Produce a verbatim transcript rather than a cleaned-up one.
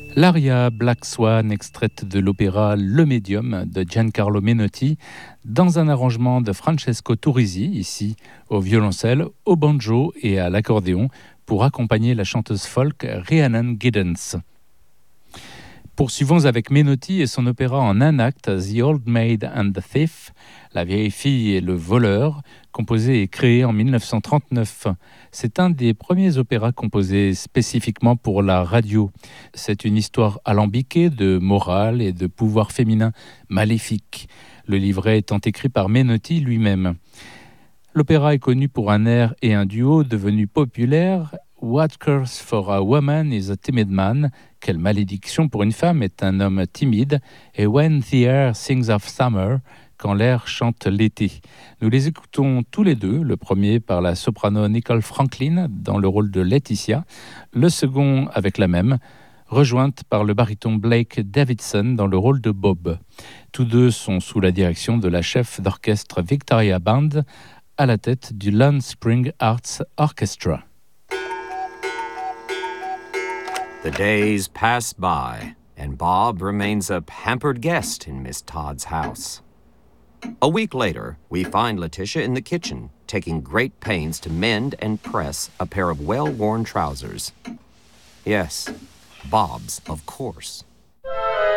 L'aria Black Swan, extraite de l'opéra Le Medium de Giancarlo Menotti, dans un arrangement de Francesco Turrisi, ici au violoncelle, au banjo et à l'accordéon, pour accompagner la chanteuse folk Rhiannon Giddens. Poursuivons avec Menotti et son opéra en un acte, The Old Maid and the Thief, La vieille fille et le voleur, composé et créé en mille neuf cent trente-neuf. C'est un des premiers opéras composés spécifiquement pour la radio. C'est une histoire alambiquée de morale et de pouvoir féminin maléfique, le livret étant écrit par Menotti lui-même. L'opéra est connu pour un air et un duo devenus populaires. What curse for a woman is a timid man? Quelle malédiction pour une femme est un homme timide? Et When the air sings of summer, quand l'air chante l'été. Nous les écoutons tous les deux, le premier par la soprano Nicole Franklin dans le rôle de Laetitia, le second avec la même, rejointe par le baryton Blake Davidson dans le rôle de Bob. Tous deux sont sous la direction de la chef d'orchestre Victoria Band, à la tête du Lone Spring Arts Orchestra. The days pass by, and Bob remains a pampered guest in Miss Todd's house. A week later, we find Letitia in the kitchen, taking great pains to mend and press a pair of well-worn trousers. Yes, Bob's, of course.